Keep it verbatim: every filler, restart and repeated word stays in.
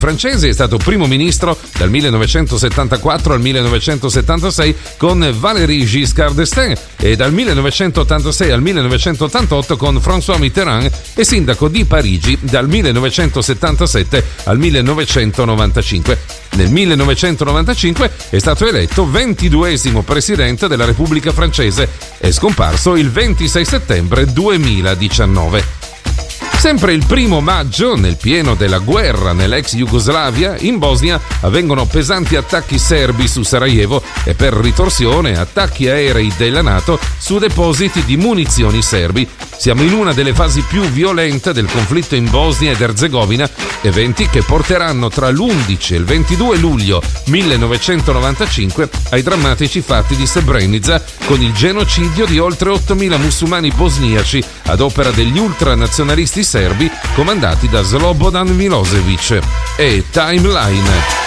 francese, è stato primo ministro dal millenovecentosettantaquattro al millenovecentosettantasei con Valéry Giscard d'Estaing e dal millenovecentottantasei al millenovecentottantotto con François Mitterrand e sindaco di Parigi dal millenovecentosettantasette al millenovecentonovantacinque. Nel millenovecentonovantacinque è stato eletto ventiduesimo presidente della Repubblica Francese. È scomparso il ventisei settembre duemiladiciannove. Sempre il primo maggio, nel pieno della guerra nell'ex Jugoslavia, in Bosnia avvengono pesanti attacchi serbi su Sarajevo e per ritorsione attacchi aerei della NATO su depositi di munizioni serbi. Siamo in una delle fasi più violente del conflitto in Bosnia ed Erzegovina, eventi che porteranno tra l'undici e il ventidue luglio millenovecentonovantacinque ai drammatici fatti di Srebrenica, con il genocidio di oltre ottomila musulmani bosniaci ad opera degli ultranazionalisti serbi comandati da Slobodan Milosevic. E Timeline.